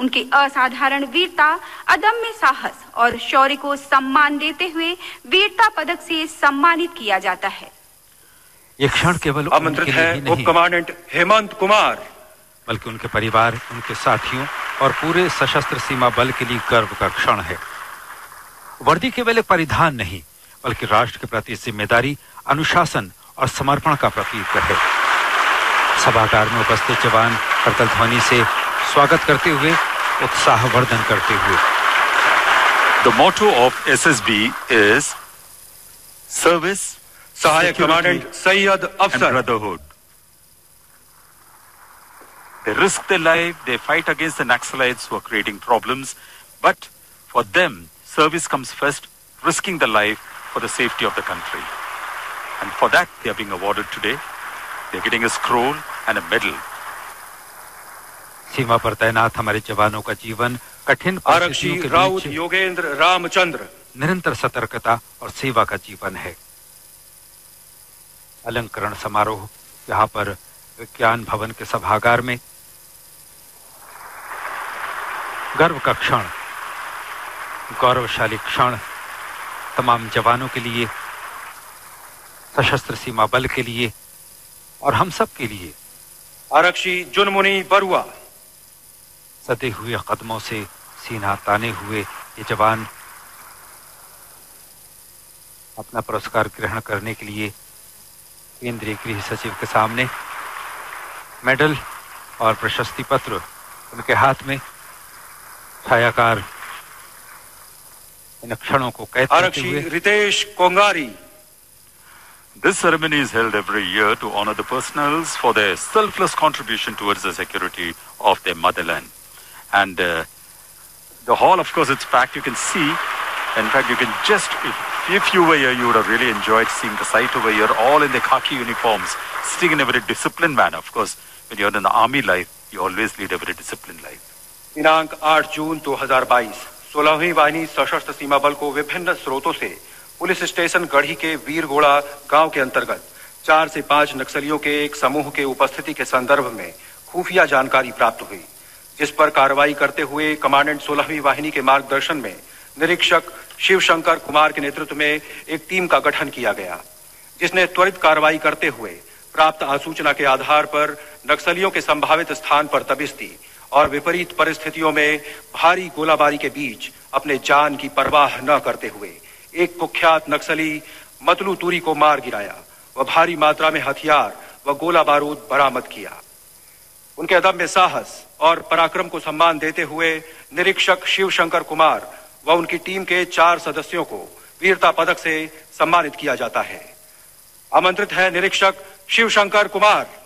उनकी असाधारण वीरता, अदम्य साहस और शौर्य को सम्मान देते हुए वीरता पदक से सम्मानित किया जाता है। ये क्षण केवल आमंत्रित है उप कमांडेंट हेमंत कुमार, बल्कि उनके परिवार, उनके साथियों और पूरे सशस्त्र सीमा बल के लिए गर्व का क्षण है। वर्दी केवल एक परिधान नहीं, बल्कि राष्ट्र के प्रति जिम्मेदारी, अनुशासन और समर्पण का प्रतीक है। सभागार में उपस्थित जवान करतल ध्वनि से स्वागत करते हुए उत्साहवर्धन करते हुए। The motto of SSB is service, सहायक कमांडेंट सैयद अफसर, and brotherhood. They risk their life, they fight against the Naxalites who are creating problems, but for them, service comes first, risking the life for the safety of the country. And for that, they are being awarded today. They are getting a scroll and a medal. सीमा पर तैनात हमारे जवानों का जीवन कठिन आरक्षी राउत योगेंद्र रामचंद्र निरंतर सतर्कता और सेवा का जीवन है। अलंकरण समारोह यहाँ पर विज्ञान भवन के सभागार में गर्व का क्षण, गौरवशाली क्षण तमाम जवानों के लिए, सशस्त्र सीमा बल के लिए और हम सब के लिए। आरक्षी जुनमुनी बरुआ, सदे हुए कदमों से सीना ताने हुए ये जवान अपना पुरस्कार ग्रहण करने के लिए केंद्रीय गृह सचिव के सामने मेडल और प्रशस्ति पत्र उनके हाथ में, छायाकार इन क्षणों को कैद करते हुए। आरक्षी Ritesh Kongari, This ceremony is held every year to honor the personals for their selfless contribution towards the security of their motherland. And the hall, of course, it's packed. You can see, in fact, you can just, if you were here, you would have really enjoyed seeing the sight over here, all in their khaki uniforms, sitting in a very disciplined manner. Of course, when you're in the army life, you always lead a very disciplined life. दिनांक 8 जून 2022 16वीं वाहिनी सशस्त्र सीमा बल को विभिन्न स्रोतों से police station गढ़ी के वीरगोड़ा गांव के अंतर्गत 4 से 5 नक्सलियों के एक समूह के उपस्थिति के संदर्भ में खुफिया जानकारी प्राप्त हुई, जिस पर कार्रवाई करते हुए कमांडेंट 16वीं वाहिनी के मार्गदर्शन में निरीक्षक शिवशंकर कुमार के नेतृत्व में एक टीम का गठन किया गया, जिसने त्वरित कार्रवाई करते हुए प्राप्त आसूचना के आधार पर नक्सलियों के संभावित स्थान पर दबिश दी और विपरीत परिस्थितियों में भारी गोलाबारी के बीच अपने जान की परवाह न करते हुए एक कुख्यात नक्सली मतलू तूरी को मार गिराया व भारी मात्रा में हथियार व गोला बारूद बरामद किया। उनके अदम्य साहस और पराक्रम को सम्मान देते हुए निरीक्षक शिवशंकर कुमार व उनकी टीम के 4 सदस्यों को वीरता पदक से सम्मानित किया जाता है। आमंत्रित है निरीक्षक शिवशंकर कुमार।